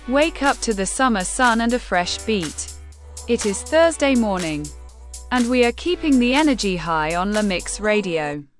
Wake up to the summer sun and a fresh beat. It is Thursday morning, and we are keeping the energy high on La Mix Radio.